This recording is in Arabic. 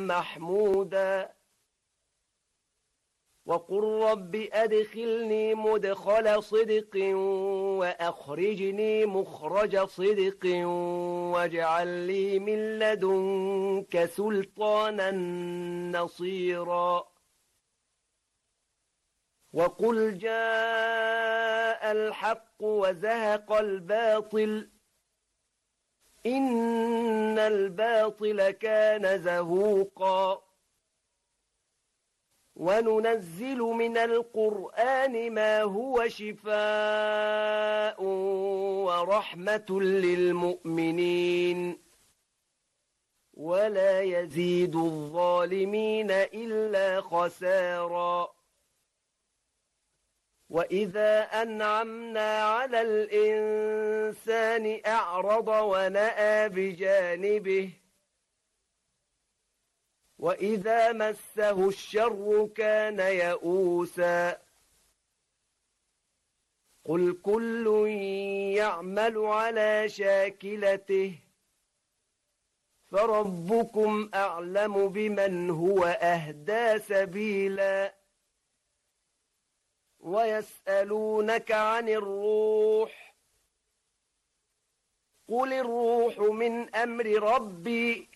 محمودا وقل رب أدخلني مدخل صدق وأخرجني مخرج صدق واجعل لي من لدنك سلطانا نصيرا وقل جاء الحق وزهق الباطل إن الباطل كان زهوقا وننزل من القرآن ما هو شفاء ورحمة للمؤمنين ولا يزيد الظالمين إلا خسارا وإذا أنعمنا على الإنسان أعرض ونأى بجانبه وإذا مسه الشر كان يئوسا قل كل يعمل على شاكلته فربكم أعلم بمن هو أهدى سبيلا ويسألونك عن الروح قل الروح من أمر ربي